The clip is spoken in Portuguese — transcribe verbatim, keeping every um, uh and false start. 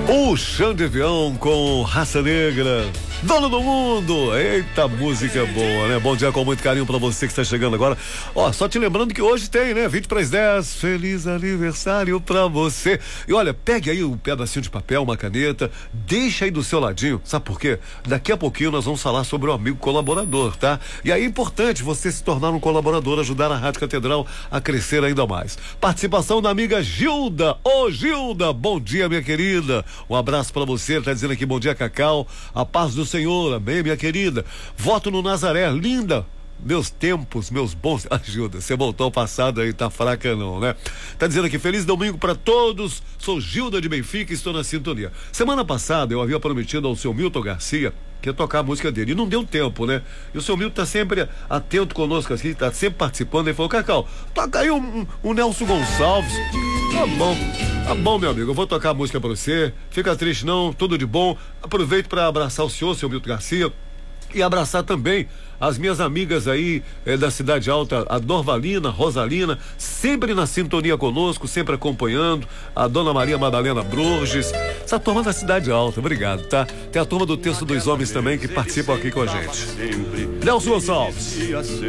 O Chão de Avião com Raça Negra, Dono do Mundo. Eita, música boa, né? Bom dia com muito carinho pra você que está chegando agora. Ó, só te lembrando que hoje tem, né? vinte para as dez. Feliz aniversário pra você. E olha, pegue aí um pedacinho de papel, uma caneta, deixa aí do seu ladinho. Sabe por quê? Daqui a pouquinho nós vamos falar sobre o amigo colaborador, tá? E aí é importante você se tornar um colaborador, ajudar a Rádio Catedral a crescer ainda mais. Participação da amiga Gilda. Ô, Gilda, bom dia, minha querida. Um abraço pra você, tá dizendo aqui, bom dia, Cacau, a paz do Senhor, amém, minha querida. Voto no Nazaré, linda, meus tempos, meus bons, ajuda, você voltou ao passado aí, tá fraca não, né? Tá dizendo aqui, feliz domingo pra todos, sou Gilda de Benfica e estou na sintonia. Semana passada eu havia prometido ao seu Milton Garcia que ia tocar a música dele, e não deu tempo, né? E o seu Milton tá sempre atento conosco aqui, tá sempre participando, ele falou, Cacau, toca aí um, um, um Nelson Gonçalves. Tá bom, tá bom, meu amigo, eu vou tocar a música pra você, fica triste não, tudo de bom. Aproveito pra abraçar o senhor, seu Milton Garcia, e abraçar também as minhas amigas aí eh, da Cidade Alta, a Norvalina, Rosalina, sempre na sintonia conosco, sempre acompanhando, a Dona Maria Madalena Bruges, essa turma da Cidade Alta, obrigado, tá? Tem a turma do Terço dos Homens também que participam aqui com a gente. Nelson Gonçalves.